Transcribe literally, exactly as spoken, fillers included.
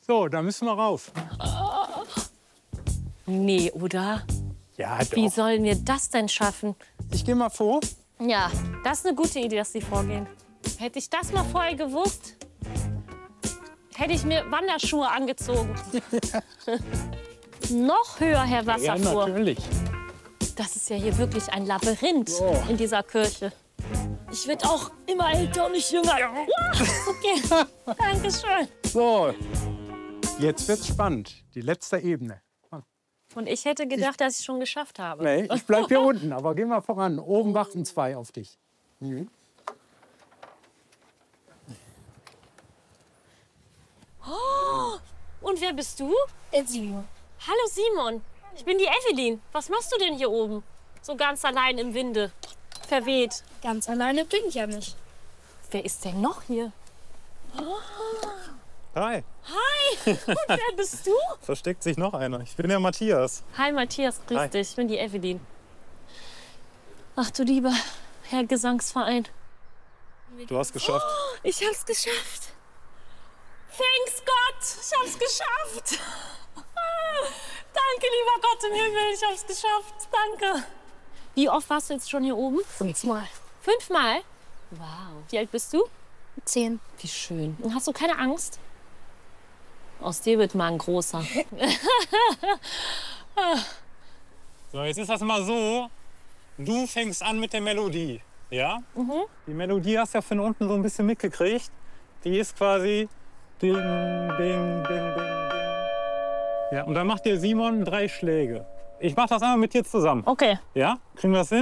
So, da müssen wir rauf. Nee, oder? Ja, Wie doch. sollen wir das denn schaffen? Ich gehe mal vor. Ja, das ist eine gute Idee, dass Sie vorgehen. Hätte ich das mal vorher gewusst, hätte ich mir Wanderschuhe angezogen. Noch höher, Herr Ja, Wasserfuhr. natürlich. Das ist ja hier wirklich ein Labyrinth So. in dieser Kirche. Ich werde auch immer älter und nicht jünger. Ja. Okay, danke schön. So, jetzt wird's spannend. Die letzte Ebene. Und ich hätte gedacht, dass ich schon geschafft habe. Nee, ich bleib hier unten, aber geh mal voran. Oben warten zwei auf dich. Mhm. Und wer bist du? Simon. Hallo Simon, ich bin die Evelyn. Was machst du denn hier oben? So ganz allein im Winde, verweht. Ganz alleine bin ich ja nicht. Wer ist denn noch hier? Hi, Hi, und wer bist du? versteckt sich noch einer. Ich bin der Matthias. Hi Matthias, grüß Hi. dich, ich bin die Evelyn. Ach du lieber Herr Gesangsverein. Du hast geschafft. Ich hab's geschafft. Thanks Gott, ich hab's geschafft. Danke, lieber Gott im Himmel, ich hab's geschafft. Danke. Wie oft warst du jetzt schon hier oben? Fünfmal. Fünfmal? Wow. Wie alt bist du? Zehn. Wie schön. Und hast du keine Angst? Aus dir wird mal ein großer. So, jetzt ist das mal so. Du fängst an mit der Melodie. Ja? Mhm. Die Melodie hast du ja von unten so ein bisschen mitgekriegt. Die ist quasi. Ding, ding, ding, ding, ding. Ja, und dann macht dir Simon drei Schläge. Ich mach das einmal mit dir zusammen. Okay. Ja? Kriegen wir das hin?